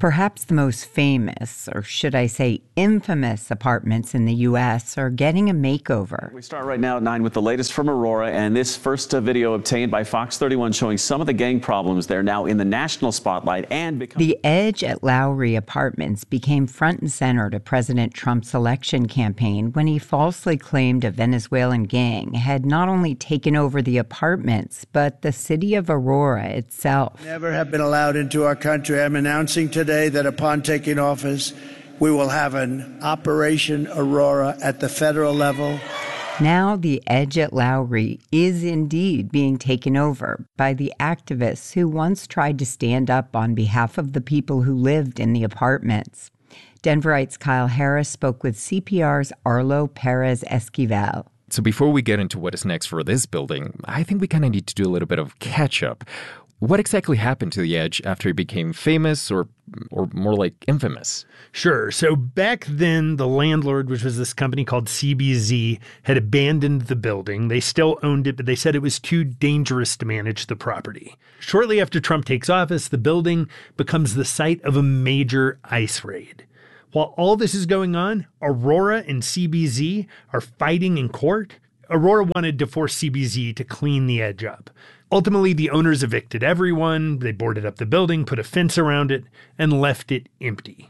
Perhaps the most famous, or should I say infamous, apartments in the U.S. are getting a makeover. We start right now at 9 with the latest from Aurora, and this first video obtained by Fox 31 showing some of the gang problems there now in the national spotlight. The Edge at Lowry Apartments became front and center to President Trump's election campaign when he falsely claimed a Venezuelan gang had not only taken over the apartments, but the city of Aurora itself. Never have been allowed into our country. I'm announcing today that upon taking office, we will have an Operation Aurora at the federal level. Now the Edge at Lowry is indeed being taken over by the activists who once tried to stand up on behalf of the people who lived in the apartments. Denverite's Kyle Harris spoke with CPR's Arlo Perez Esquivel. So before we get into what is next for this building, I think we kind of need to do a little bit of catch-up. What exactly happened to the Edge after it became famous or more like infamous? Sure. So back then, the landlord, which was this company called CBZ, had abandoned the building. They still owned it, but they said it was too dangerous to manage the property. Shortly after Trump takes office, the building becomes the site of a major ICE raid. While all this is going on, Aurora and CBZ are fighting in court. Aurora wanted to force CBZ to clean the Edge up. Ultimately, the owners evicted everyone, they boarded up the building, put a fence around it, and left it empty.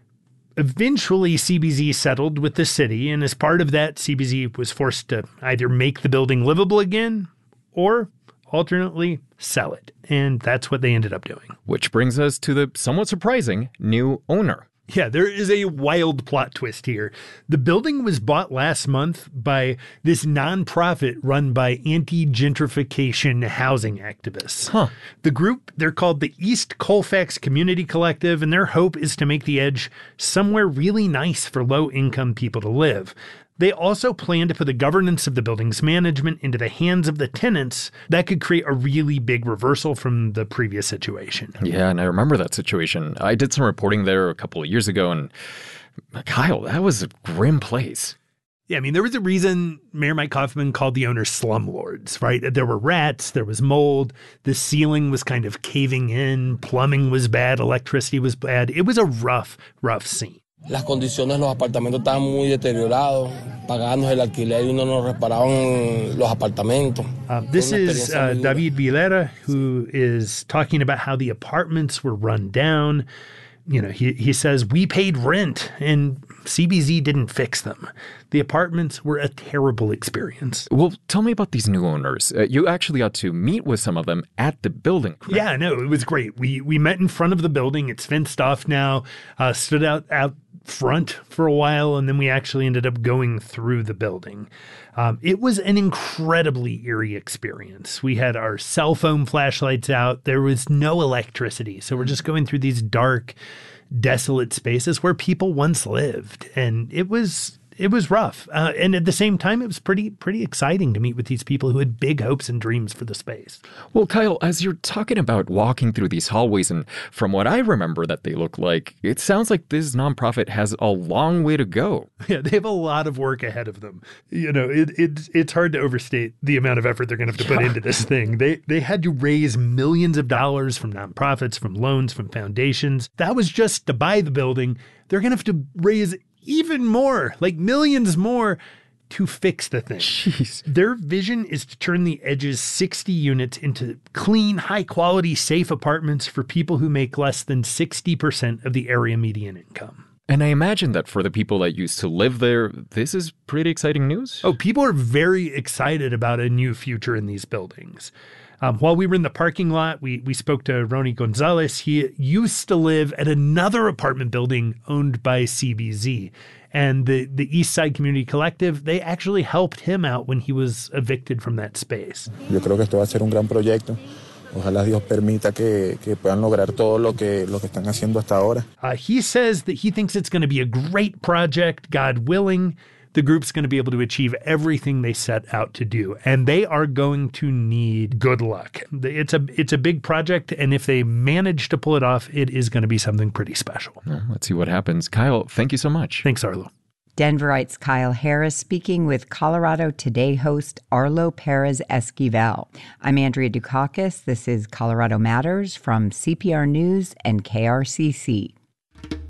Eventually, CBZ settled with the city, and as part of that, CBZ was forced to either make the building livable again or, alternately, sell it. And that's what they ended up doing. Which brings us to the somewhat surprising new owner. Yeah, there is a wild plot twist here. The building was bought last month by this nonprofit run by anti-gentrification housing activists. The group, they're called the East Colfax Community Collective, and their hope is to make the Edge somewhere really nice for low-income people to live. They also plan to put the governance of the building's management into the hands of the tenants. That could create a really big reversal from the previous situation. Yeah, and I remember that situation. I did some reporting there a couple of years ago, and Kyle, that was a grim place. Yeah, I mean, there was a reason Mayor Mike Coffman called the owners slumlords, right? There were rats, there was mold, the ceiling was kind of caving in, plumbing was bad, electricity was bad. It was a rough scene. Las condiciones de los apartamentos estaban muy deteriorados. Pagábamos el alquiler y no nos reparaban los apartamentos. This is David Vilera, who is talking about how the apartments were run down. You know, he says, we paid rent and CBZ didn't fix them. The apartments were a terrible experience. Well, tell me about these new owners. You actually got to meet with some of them at the building. Correct? Yeah, no, it was great. We met in front of the building. It's fenced off now, stood out front for a while, and then we actually ended up going through the building. It was an incredibly eerie experience. We had our cell phone flashlights out. There was no electricity. So we're just going through these dark, desolate spaces where people once lived. And it was rough. And at the same time, it was pretty exciting to meet with these people who had big hopes and dreams for the space. Well, Kyle, as you're talking about walking through these hallways, and from what I remember that they look like, it sounds like this nonprofit has a long way to go. Yeah, they have a lot of work ahead of them. You know, it's hard to overstate the amount of effort they're going to have to put into this thing. They had to raise millions of dollars from nonprofits, from loans, from foundations. That was just to buy the building. They're going to have to raise even more, like millions more, to fix the thing. Jeez. Their vision is to turn the Edge's 60 units into clean, high-quality, safe apartments for people who make less than 60% of the area median income. And I imagine that for the people that used to live there, this is pretty exciting news. Oh, people are very excited about a new future in these buildings. While we were in the parking lot, we spoke to Ronnie Gonzalez. He used to live at another apartment building owned by CBZ. And the East Side Community Collective, they actually helped him out when he was evicted from that space. Yo creo que esto va a ser un gran proyecto. Ojalá Dios permita que puedan lograr todo lo que están haciendo hasta ahora. He says that he thinks it's going to be a great project, God willing. The group's going to be able to achieve everything they set out to do, and they are going to need good luck. It's a big project, and if they manage to pull it off, it is going to be something pretty special. Well, let's see what happens. Kyle, thank you so much. Thanks, Arlo. Denverite's Kyle Harris speaking with Colorado Today host Arlo Perez Esquivel. I'm Andrea Dukakis. This is Colorado Matters from CPR News and KRCC.